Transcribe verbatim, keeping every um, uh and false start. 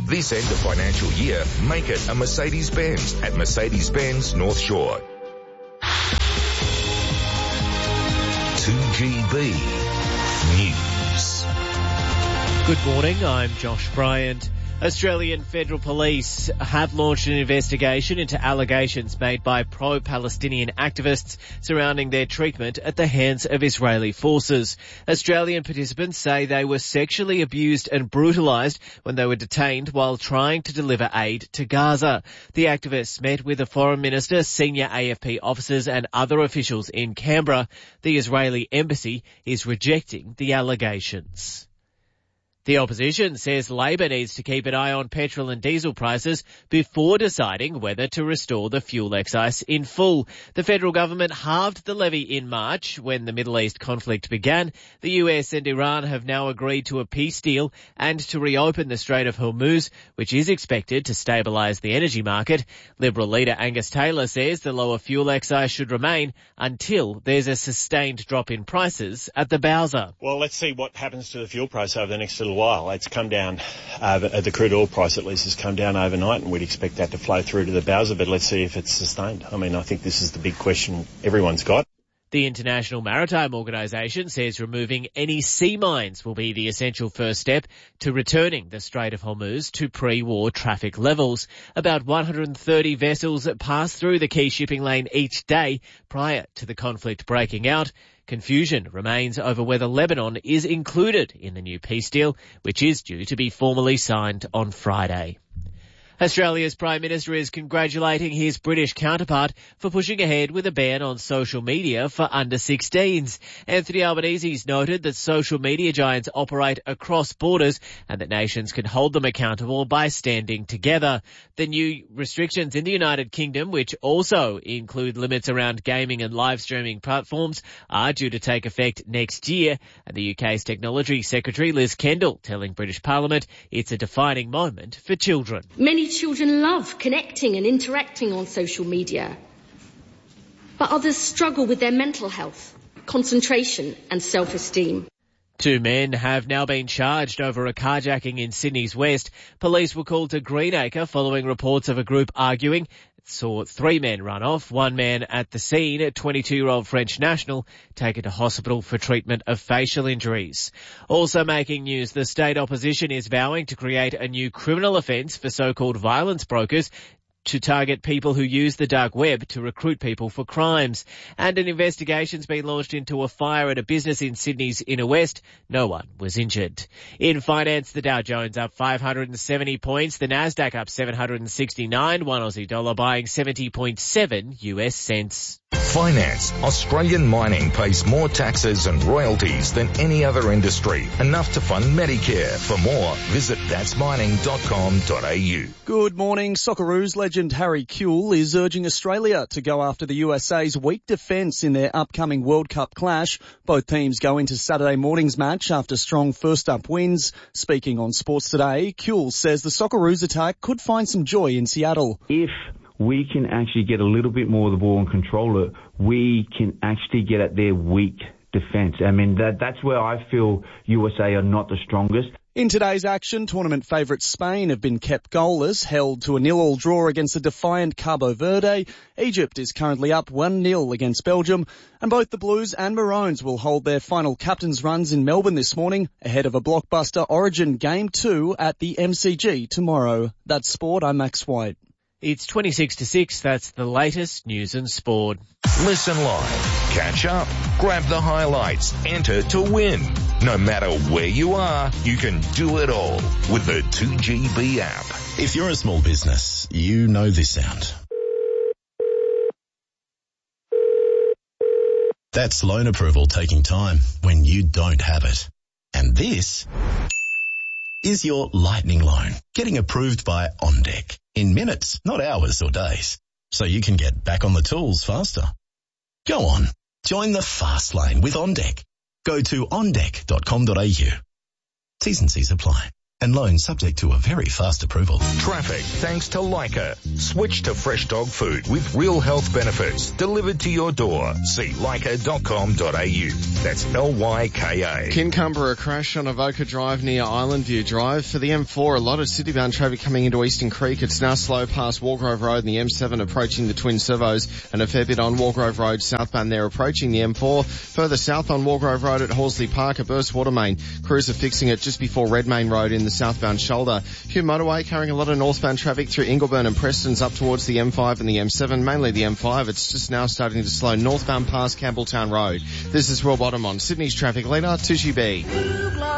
This end of financial year, make it a Mercedes-Benz at Mercedes-Benz North Shore. two G B News. Good morning, I'm Josh Bryant. Australian Federal Police have launched an investigation into allegations made by pro-Palestinian activists surrounding their treatment at the hands of Israeli forces. Australian participants say they were sexually abused and brutalised when they were detained while trying to deliver aid to Gaza. The activists met with the Foreign Minister, senior A F P officers and other officials in Canberra. The Israeli embassy is rejecting the allegations. The opposition says Labor needs to keep an eye on petrol and diesel prices before deciding whether to restore the fuel excise in full. The federal government halved the levy in March when the Middle East conflict began. The U S and Iran have now agreed to a peace deal and to reopen the Strait of Hormuz, which is expected to stabilise the energy market. Liberal leader Angus Taylor says the lower fuel excise should remain until there's a sustained drop in prices at the Bowser. Well, let's see what happens to the fuel price over the next little while. It's come down, uh, the crude oil price at least has come down overnight, and we'd expect that to flow through to the Bowser, but let's see if it's sustained. I mean, I think this is the big question everyone's got. The International Maritime Organisation says removing any sea mines will be the essential first step to returning the Strait of Hormuz to pre-war traffic levels. About one hundred thirty vessels pass through the key shipping lane each day prior to the conflict breaking out. Confusion remains over whether Lebanon is included in the new peace deal, which is due to be formally signed on Friday. Australia's Prime Minister is congratulating his British counterpart for pushing ahead with a ban on social media for under sixteens. Anthony Albanese's noted that social media giants operate across borders and that nations can hold them accountable by standing together. The new restrictions in the United Kingdom, which also include limits around gaming and live streaming platforms, are due to take effect next year. And the U K's Technology Secretary Liz Kendall telling British Parliament it's a defining moment for children. Many children love connecting and interacting on social media, but others struggle with their mental health, concentration and self-esteem. Two men have now been charged over a carjacking in Sydney's West. Police were called to Greenacre following reports of a group arguing. It saw three men run off. One man at the scene, a twenty-two-year-old French national, taken to hospital for treatment of facial injuries. Also making news, the state opposition is vowing to create a new criminal offence for so-called violence brokers to target people who use the dark web to recruit people for crimes. And an investigation's been launched into a fire at a business in Sydney's Inner West. No one was injured. In finance, the Dow Jones up five hundred seventy points, the Nasdaq up seven hundred sixty-nine, one Aussie dollar buying seventy point seven U S cents. Finance. Australian mining pays more taxes and royalties than any other industry. Enough to fund Medicare. For more, visit that's mining dot com dot a u. Good morning. Socceroos legend Harry Kewell is urging Australia to go after the U S A's weak defence in their upcoming World Cup clash. Both teams go into Saturday morning's match after strong first-up wins. Speaking on Sports Today, Kewell says the Socceroos attack could find some joy in Seattle. If we can actually get a little bit more of the ball and control it, we can actually get at their weak defence. I mean, that that's where I feel U S A are not the strongest. In today's action, tournament favourites Spain have been kept goalless, held to a nil-all draw against the defiant Cabo Verde. Egypt is currently up one nil against Belgium, and both the Blues and Maroons will hold their final captain's runs in Melbourne this morning, ahead of a blockbuster Origin Game two at the M C G tomorrow. That's sport, I'm Max White. It's twenty-six to six. That's the latest news and sport. Listen live, catch up, grab the highlights, enter to win. No matter where you are, you can do it all with the two G B app. If you're a small business, you know this sound. That's loan approval taking time when you don't have it. And this is your lightning loan getting approved by OnDeck in minutes, not hours or days, so you can get back on the tools faster. Go on, join the fast lane with OnDeck. Go to on deck dot com dot a u. T's and C's apply. And loan subject to a very fast approval. Traffic thanks to Lyca. Switch to fresh dog food with real health benefits delivered to your door. See lyca dot com dot a u. That's L Y K A. Kincumbera crash on Avoca Drive near Island View Drive. For the M four, a lot of citybound traffic coming into Eastern Creek. It's now slow past Walgrove Road and the M seven approaching the Twin Servos, and a fair bit on Walgrove Road southbound there approaching the M four. Further south on Walgrove Road at Horsley Park, a burst water main. Crews are fixing it just before Redmayne Road in the southbound shoulder. Hume Motorway carrying a lot of northbound traffic through Ingleburn and Preston's up towards the M five and the M seven, mainly the M five. It's just now starting to slow northbound past Campbelltown Road. This is Royal Bottom on Sydney's traffic leader, two G B.